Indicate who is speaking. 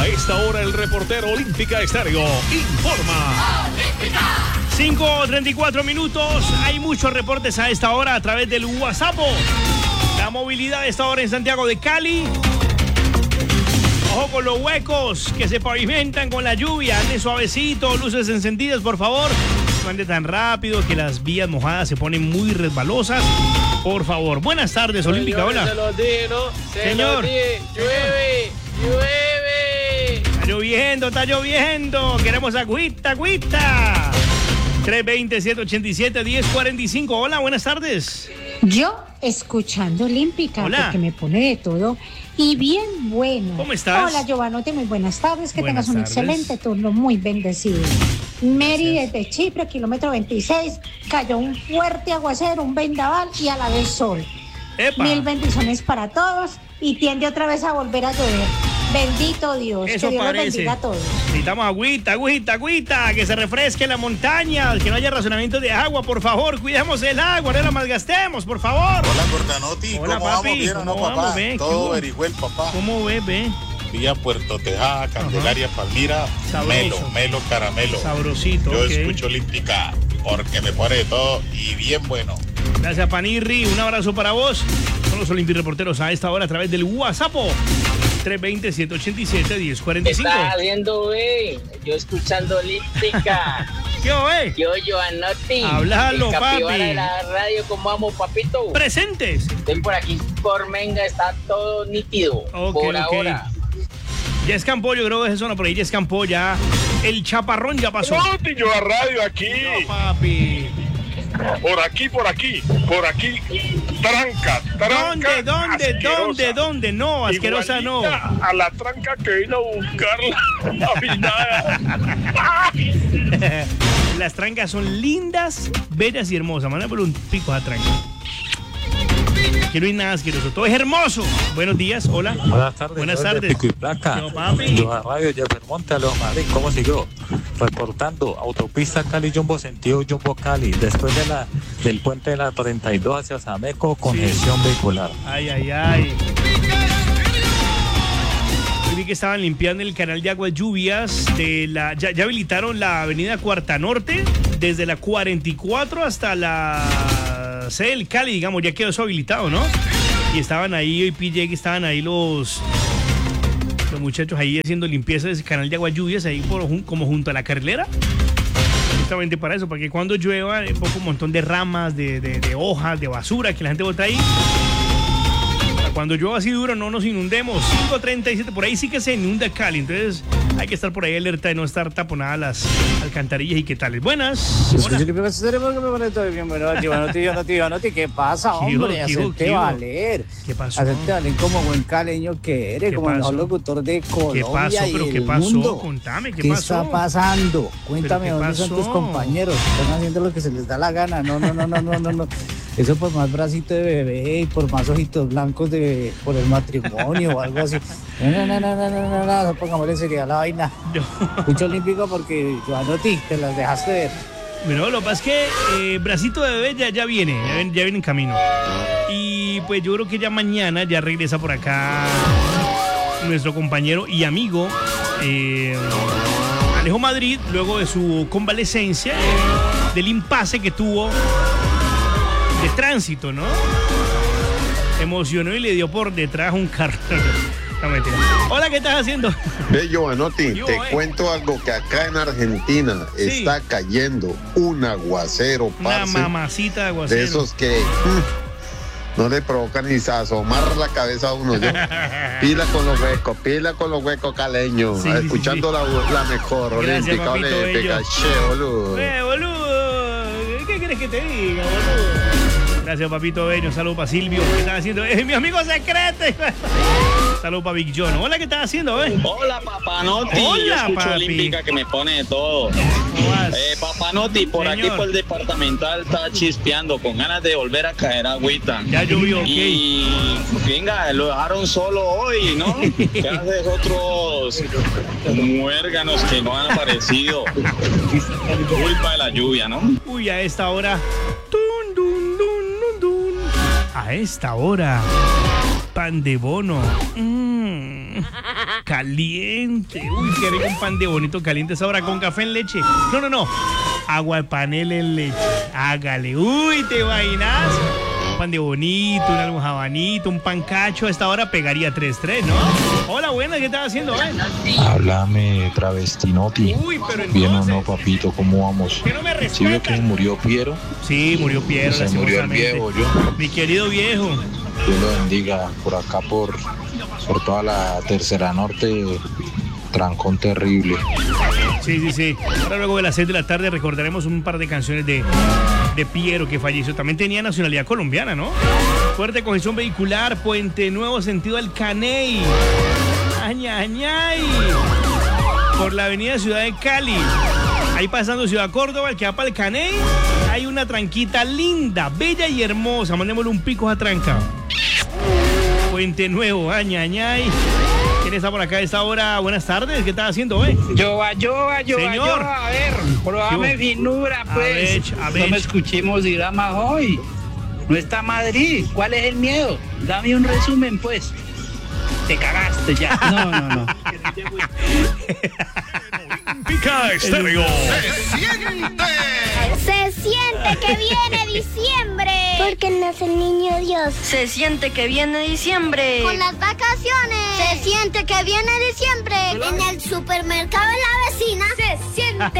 Speaker 1: A esta hora el reportero Olímpica Estéreo informa.
Speaker 2: 5:34 minutos. Hay muchos reportes a esta hora a través del WhatsApp. La movilidad a esta hora en Santiago de Cali. Ojo con los huecos que se pavimentan con la lluvia. Ande suavecito, luces encendidas, por favor. No ande tan rápido que las vías mojadas se ponen muy resbalosas. Por favor. Buenas tardes, Olímpica. Hola.
Speaker 3: Se los dije, ¿no?
Speaker 2: Señor.
Speaker 3: Llueve.
Speaker 2: Está lloviendo. Queremos agüita. 320-787-1045. Hola, buenas tardes.
Speaker 4: Yo escuchando Olímpica,
Speaker 2: Hola.
Speaker 4: porque me pone de todo y bien bueno.
Speaker 2: ¿Cómo estás?
Speaker 4: Hola, Giovanotti, muy buenas tardes. Que
Speaker 2: Buenas
Speaker 4: tengas un
Speaker 2: tardes.
Speaker 4: excelente turno, muy bendecido. Mary desde Chipre, kilómetro 26, cayó un fuerte aguacero, un vendaval y a la vez sol.
Speaker 2: Epa.
Speaker 4: Mil bendiciones para todos y tiende otra vez a volver a llover. Bendito Dios,
Speaker 2: Eso
Speaker 4: que Dios los
Speaker 2: parece.
Speaker 4: bendiga a todos.
Speaker 2: Necesitamos agüita, que se refresque la montaña, que no haya racionamiento de agua, por favor. Cuidemos el agua, no la malgastemos, por favor.
Speaker 5: Hola, Gordanotti.
Speaker 2: Hola,
Speaker 5: ¿Cómo
Speaker 2: papi.
Speaker 5: vamos? ¿Bien o no,
Speaker 2: ¿Cómo
Speaker 5: papá?
Speaker 2: vamos, ve? ¿Qué
Speaker 5: Todo
Speaker 2: hubo?
Speaker 5: Verijuel, papá.
Speaker 2: ¿Cómo ves, ve?
Speaker 5: Vía Puerto Tejada, Candelaria, Palmira,
Speaker 2: Sabroso.
Speaker 5: Melo, caramelo.
Speaker 2: Sabrosito,
Speaker 5: Yo
Speaker 2: ok.
Speaker 5: escucho Olímpica porque me pone de todo y bien bueno.
Speaker 2: Gracias, Panirri. Un abrazo para vos. Son los Olympic Reporteros a esta hora a través del WhatsApp. 320-787-1045.
Speaker 3: Está haciendo, güey. Yo escuchando Olímpica.
Speaker 2: ¿Qué ve?
Speaker 3: Yo, Giovanotti.
Speaker 2: Háblalo,
Speaker 3: el capibara
Speaker 2: papi.
Speaker 3: de la radio, ¿cómo vamos, papito?
Speaker 2: Presentes.
Speaker 3: Estoy por aquí, por Menga, está todo nítido.
Speaker 2: Ok,
Speaker 3: por
Speaker 2: ok.
Speaker 3: ahora.
Speaker 2: Ya escampó, yo creo que esa zona por ahí ya escampó ya. El chaparrón ya pasó.
Speaker 6: Yo a radio aquí,
Speaker 2: No, papi.
Speaker 6: por aquí, tranca,
Speaker 2: ¿Dónde? No, asquerosa no.
Speaker 6: Igualita a la tranca que vino a buscarla, afinada.
Speaker 2: Las trancas son lindas, bellas y hermosas. Mándame por un pico a tranca. Aquí no hay nada asqueroso, todo es hermoso. Buenos días, hola.
Speaker 7: Buenas tardes.
Speaker 2: Buenas
Speaker 7: soy de
Speaker 2: tardes.
Speaker 7: Pico y Placa.
Speaker 2: Yo, papi.
Speaker 7: Yo a Radio Jeffer Monte, a los Madrid. ¿Cómo siguió? Reportando autopista Cali-Jumbo, sentido Jumbo-Cali. Después del puente de la 32 hacia Sameco, congestión vehicular.
Speaker 2: Ay. Hoy vi que estaban limpiando el canal de aguas lluvias de la. Ya habilitaron la avenida Cuarta Norte, desde la 44 hasta la C del Cali, digamos, ya quedó eso habilitado, ¿no? Y estaban ahí, hoy pillé que estaban ahí los muchachos ahí haciendo limpieza de ese canal de aguas lluvias, ahí como junto a la carrilera. Justamente para eso, para que cuando llueva, un montón de ramas, de hojas, de basura que la gente bota ahí. Cuando llueva así duro no nos inundemos. 5:37, por ahí sí que se inunda Cali, entonces hay que estar por ahí alerta de no estar taponadas las alcantarillas y qué tales. Buenas. Hola.
Speaker 4: ¿Qué pasa, hombre? Hacerte valer.
Speaker 2: ¿Qué pasó?
Speaker 4: Hacerte valer como buen caleño que eres,
Speaker 2: ¿Qué
Speaker 4: como el
Speaker 2: pasó?
Speaker 4: mejor locutor de Colombia.
Speaker 2: ¿Qué pasó?
Speaker 4: y
Speaker 2: ¿Pero
Speaker 4: del
Speaker 2: qué pasó?
Speaker 4: mundo.
Speaker 2: Contame, ¿qué
Speaker 4: ¿Qué
Speaker 2: pasó?
Speaker 4: está pasando? Cuéntame,
Speaker 2: qué
Speaker 4: ¿dónde son tus
Speaker 2: pasó?
Speaker 4: compañeros? Están haciendo lo que se les da la gana. No. Eso por más bracito de bebé y por más ojitos blancos por el matrimonio o algo así. No, pongámosle seriedad a la vaina. Mucho olímpico porque, Giovanotti, te las dejaste ver.
Speaker 2: Bueno, lo que pasa es que Bracito de Bebé ya viene en camino. Y pues yo creo que ya mañana ya regresa por acá nuestro compañero y amigo Alejo Madrid, luego de su convalecencia, del impasse que tuvo de tránsito, ¿no? Emocionó y le dio por detrás un carro. No, mentira. Hola, ¿qué estás haciendo?
Speaker 8: Ve, Giovanotti,
Speaker 2: Yo,
Speaker 8: te cuento algo que acá en Argentina
Speaker 2: Sí.
Speaker 8: está cayendo un aguacero,
Speaker 2: Una
Speaker 8: parce,
Speaker 2: mamacita de aguacero.
Speaker 8: de esos que no le provocan ni asomar la cabeza a uno. Yo, pila con los huecos caleños,
Speaker 2: Sí,
Speaker 8: escuchando
Speaker 2: sí.
Speaker 8: La mejor
Speaker 2: Gracias,
Speaker 8: olímpica,
Speaker 2: papito
Speaker 8: olímpica,
Speaker 2: bello.
Speaker 8: che, boludo.
Speaker 2: Boludo, ¿qué quieres que te diga, boludo? Gracias, papito bello. Saludos para Silvio. ¿Qué estás haciendo? Es mi amigo secreto. Saludos para Big John. Hola, ¿qué estás haciendo,
Speaker 9: Hola, Papanotti.
Speaker 2: Hola,
Speaker 9: Yo escucho
Speaker 2: papi.
Speaker 9: Olímpica que me pone de todo.
Speaker 2: ¿Cómo vas?
Speaker 9: Papanotti, por
Speaker 2: Señor.
Speaker 9: aquí por el departamental está chispeando con ganas de volver a caer agüita.
Speaker 2: Ya llovió, ok.
Speaker 9: Y venga, lo dejaron solo hoy, ¿no? ¿Qué haces otros muérganos que no han aparecido? Culpa de la lluvia, ¿no?
Speaker 2: Uy, a esta hora. Tun, dun, dun, dun, dun. A esta hora. Pan de bono. Caliente. Uy, qué rico un pan de bonito caliente esa hora con café en leche. No. Agua de panela en leche. Hágale. Uy, ¿te imaginas? Un pan de bonito, un almojabanito, un pan cacho. A esta hora pegaría 3-3, ¿no? Hola, buenas, ¿qué estás haciendo?
Speaker 10: Háblame, travestinotti.
Speaker 2: Uy, pero entonces...
Speaker 10: Bien o no, papito, ¿cómo vamos?
Speaker 2: Que no me respetan.
Speaker 10: ¿Sí vio que murió Piero?
Speaker 2: Sí, murió Piero.
Speaker 10: Se murió el viejo, yo.
Speaker 2: Mi querido viejo.
Speaker 10: Dios lo bendiga. Por acá, por toda la tercera norte, trancón terrible.
Speaker 2: Sí. Ahora luego de las 6 de la tarde recordaremos un par de canciones de Piero que falleció. También tenía nacionalidad colombiana, ¿no? Fuerte congestión vehicular, Puente Nuevo, sentido al Caney. Añay. Por la avenida Ciudad de Cali. Ahí pasando Ciudad Córdoba, el que va para el Caney, hay una tranquita linda, bella y hermosa. Mandémosle un pico a tranca. Puente Nuevo, añay. ¿Quién está por acá a esta hora? Buenas tardes, ¿qué estás haciendo,
Speaker 11: Yo,
Speaker 2: Señor.
Speaker 11: a ver, probame finura, pues.
Speaker 2: A ver.
Speaker 11: No me escuchemos dramas hoy. No está Madrid, ¿cuál es el miedo? Dame un resumen, pues. Te cagaste ya. No.
Speaker 1: Olímpica Estéreo.
Speaker 12: Se siente que viene diciembre. Porque nace el niño Dios.
Speaker 13: Se siente que viene diciembre.
Speaker 12: Con las vacaciones. Se siente que viene diciembre. En el supermercado de la vecina. Se siente